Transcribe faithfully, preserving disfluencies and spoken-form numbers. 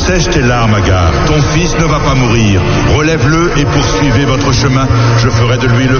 Sèche tes larmes, Agar. Ton fils ne va pas mourir. Relève-le et poursuivez votre chemin. Je ferai de lui le